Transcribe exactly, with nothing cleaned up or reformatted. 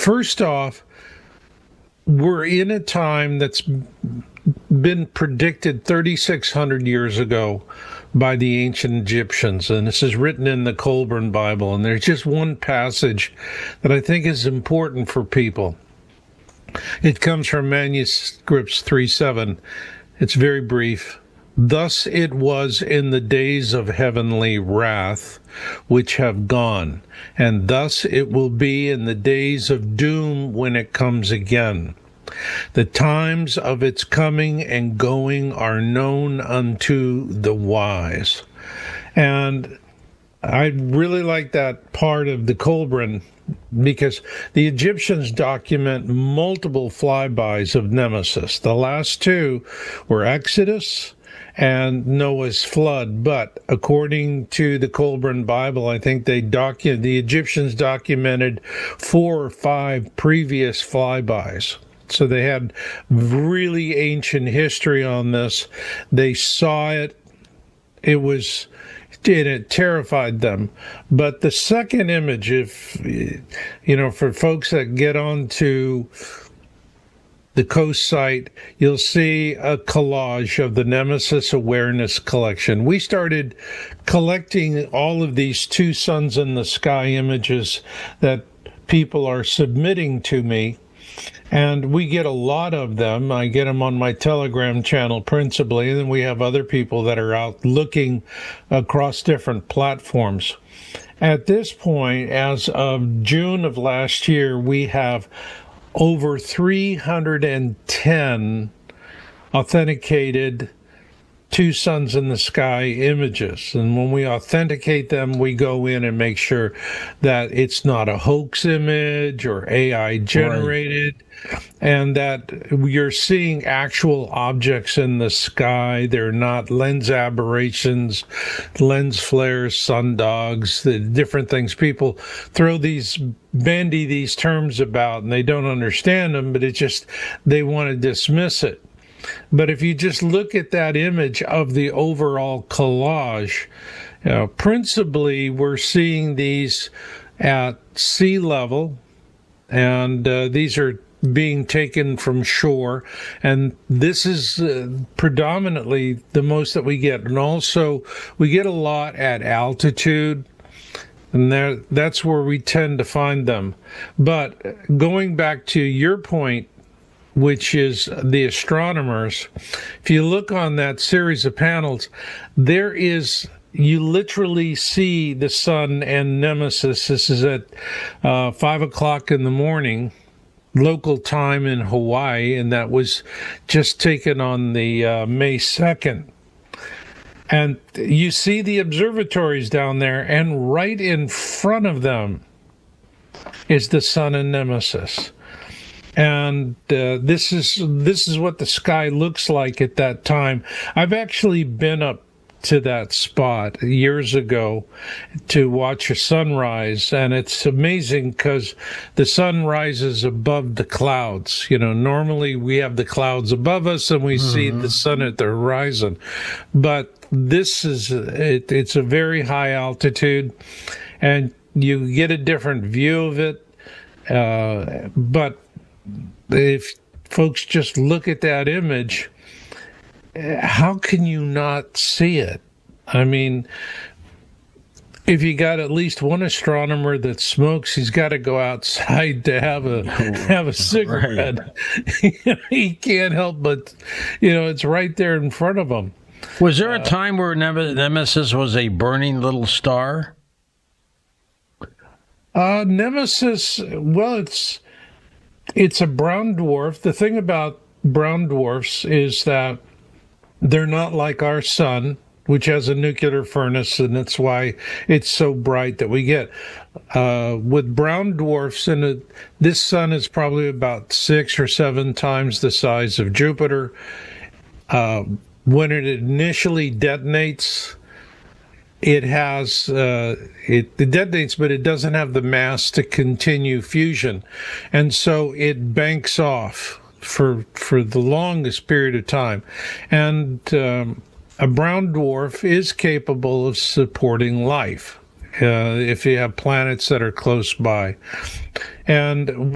first off, we're in a time that's been predicted thirty-six hundred years ago by the ancient Egyptians, and this is written in the Colburn Bible, and there's just one passage that I think is important for people. It comes from Manuscripts three seven. It's very brief. Thus it was in the days of heavenly wrath, which have gone, and thus it will be in the days of doom when it comes again. The times of its coming and going are known unto the wise. And I really like that part of the Colburn, because the Egyptians document multiple flybys of Nemesis. The last two were Exodus and Noah's flood, but according to the Colburn Bible, I think they docu- the Egyptians documented four or five previous flybys. So they had really ancient history on this. They saw it. It was, and it terrified them. But the second image, if, you know, for folks that get onto the Coast site, you'll see a collage of the Nemesis Awareness Collection. We started collecting all of these two suns in the sky images that people are submitting to me, and we get a lot of them. I get them on my Telegram channel principally, and then we have other people that are out looking across different platforms. At this point, as of June of last year, we have over three hundred ten authenticated two suns in the sky images. And when we authenticate them, we go in and make sure that it's not a hoax image or A I generated, right, and that you're seeing actual objects in the sky. They're not lens aberrations, lens flares, sundogs, the different things. People throw these, bandy these terms about, and they don't understand them, but it just, they want to dismiss it. But if you just look at that image of the overall collage, you know, principally we're seeing these at sea level, and uh, these are being taken from shore, and this is uh, predominantly the most that we get. And also we get a lot at altitude, and there, that's where we tend to find them. But going back to your point, which is the astronomers, if you look on that series of panels, there is, you literally see the sun and Nemesis. This is at uh, five o'clock in the morning, local time in Hawaii, and that was just taken on the uh, May second. And you see the observatories down there, and right in front of them is the sun and Nemesis. And uh, this is this is what the sky looks like at that time. I've actually been up to that spot years ago to watch a sunrise, and it's amazing because the sun rises above the clouds. You know, normally we have the clouds above us and we mm-hmm. see the sun at the horizon, but this is it, it's a very high altitude, and you get a different view of it. Uh, but if folks just look at that image, how can you not see it? I mean, if you got at least one astronomer that smokes, he's got to go outside to have a have a cigarette. Right. He can't help but, you know, it's right there in front of him. Was there a time where Nemesis was a burning little star? Uh, Nemesis, well, it's it's a brown dwarf. The thing about brown dwarfs is that they're not like our sun, which has a nuclear furnace, and that's why it's so bright that we get. Uh, with brown dwarfs, and it, this sun is probably about six or seven times the size of Jupiter. Uh, when it initially detonates, it has uh, it, it detonates, but it doesn't have the mass to continue fusion, and so it banks off for for the longest period of time. And um, a brown dwarf is capable of supporting life uh, if you have planets that are close by. And